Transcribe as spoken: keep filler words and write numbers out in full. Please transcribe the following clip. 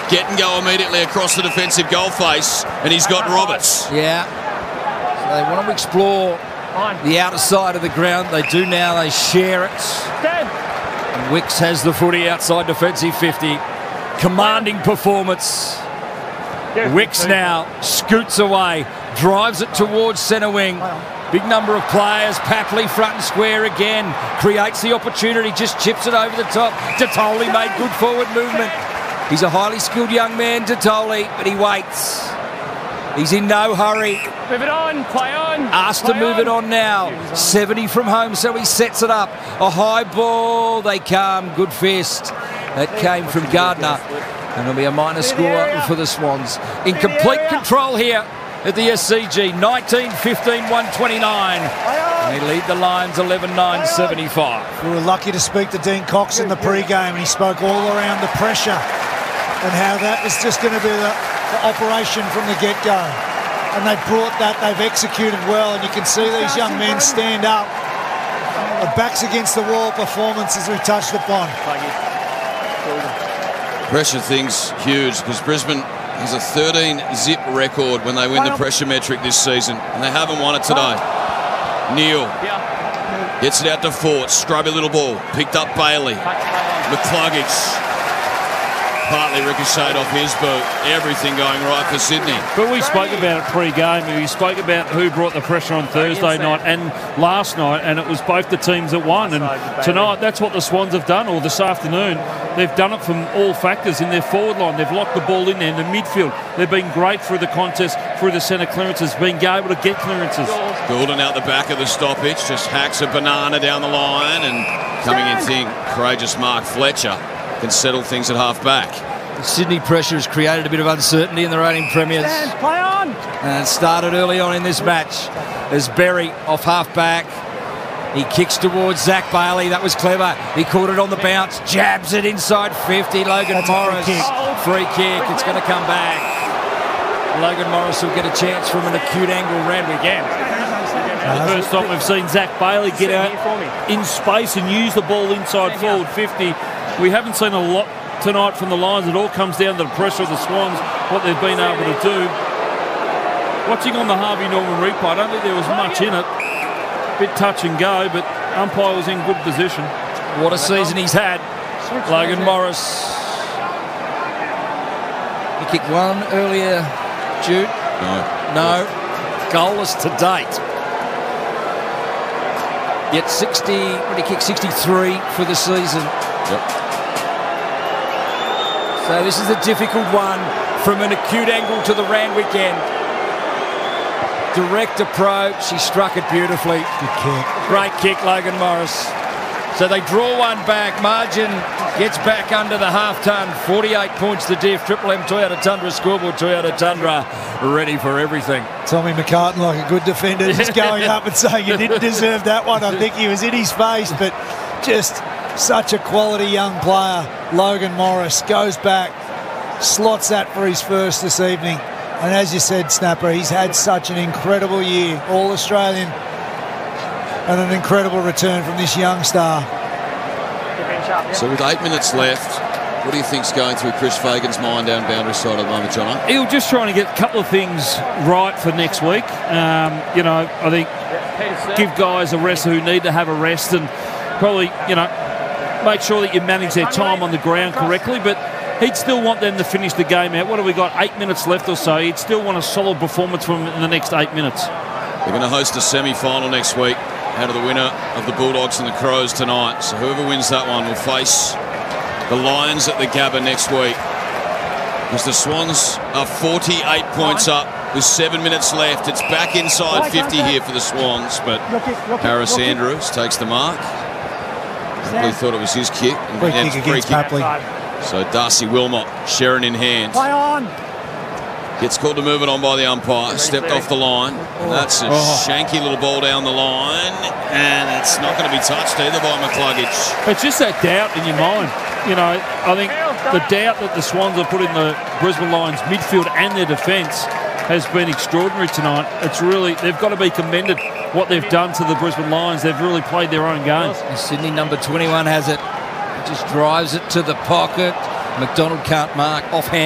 Get and go immediately across the defensive goal face, and he's got Roberts. Yeah. So they want to explore the outer side of the ground. They do now. They share it. And Wicks has the footy outside defensive fifty. Commanding performance. Wicks now scoots away, drives it towards centre wing. Big number of players. Papley front and square again. Creates the opportunity, just chips it over the top. Tatoli made good forward movement. He's a highly skilled young man, Tatoli, but he waits. He's in no hurry. Move it on, play on. Asked to move it on now. seventy from home, so he sets it up. A high ball, they come. Good fist. That came from Gardner. And it'll be a minor score for the Swans. In complete control here at the S C G. nineteen fifteen, one twenty-nine. And they lead the Lions eleven nine seventy-five. We were lucky to speak to Dean Cox in the pre-game, and he spoke all around the pressure and how that was just going to be the, the operation from the get-go. And they brought that, they've executed well, and you can see these young men stand up. A backs against the wall performance as we touched upon. Pressure thing's huge because Brisbane has a thirteen zip record when they win the pressure metric this season, and they haven't won it today. Neil gets it out to Fort, scrubby little ball, picked up Bailey. McCluggage partly ricocheted off his boot. Everything going right for Sydney. But we spoke about it pre-game. We spoke about who brought the pressure on Thursday night and last night, and it was both the teams that won. And tonight, that's what the Swans have done, or this afternoon. They've done it from all factors in their forward line. They've locked the ball in there in the midfield. They've been great through the contest, through the centre clearances, being able to get clearances. Goulden out the back of the stoppage, just hacks a banana down the line, and coming in think courageous Mark Fletcher can settle things at half back. The Sydney pressure has created a bit of uncertainty in the reigning premiers. Stand, play on. And it started early on in this match as Berry off half back. He kicks towards Zach Bailey. That was clever. He caught it on the bounce, jabs it inside fifty. Logan That's Morris, a free kick. free kick. It's going to come back. Logan Morris will get a chance from an acute angle round again. The first time we've seen Zach Bailey get out in space and use the ball inside forward fifty. We haven't seen a lot tonight from the Lions. It all comes down to the pressure of the Swans, what they've been able to do. Watching on the Harvey Norman replay, I don't think there was much in it. Bit touch and go, but umpire was in good position. What a season he's had. Logan Morris. He kicked one earlier, Jude. No. No. Goalless to date. Yet sixty, what did he kick? sixty-three for the season. Yep. So this is a difficult one from an acute angle to the Randwick end. Direct approach. He struck it beautifully. Good kick. Great kick, Logan Morris. So they draw one back. Margin gets back under the half-ton. forty-eight points to diff. Triple M Toyota Tundra scoreboard. Toyota Tundra ready for everything. Tommy McCartan, like a good defender, just going up and saying you didn't deserve that one. I think he was in his face, but just such a quality young player. Logan Morris goes back, slots that for his first this evening. And as you said, Snapper, he's had such an incredible year, All-Australian, and an incredible return from this young star. So with eight minutes left, what do you think's going through Chris Fagan's mind down boundary side at the moment, Jono? He'll just trying to get a couple of things right for next week. Um, you know, I think give guys a rest who need to have a rest, and probably, you know, make sure that you manage their time on the ground correctly. But he'd still want them to finish the game out. What have we got? Eight minutes left or so. He'd still want a solid performance from in the next eight minutes. They're going to host a semi-final next week out of the winner of the Bulldogs and the Crows tonight. So whoever wins that one will face the Lions at the Gabba next week. Because the Swans are forty-eight points up with seven minutes left. It's back inside fifty here for the Swans, but Harris Andrews takes the mark. Probably thought it was his kick. And Free then kick free against kick. Papley. So Darcy Wilmot, Sharon in hand. Play on. Gets called to move it on by the umpire. Stepped off the line. And that's a Oh. shanky little ball down the line. And it's not going to be touched either by McCluggage. It's just that doubt in your mind. You know, I think the doubt that the Swans have put in the Brisbane Lions midfield and their defence has been extraordinary tonight. It's really, they've got to be commended what they've done to the Brisbane Lions. They've really played their own game. And Sydney number twenty-one has it. Just drives it to the pocket. McDonald can't mark offhand.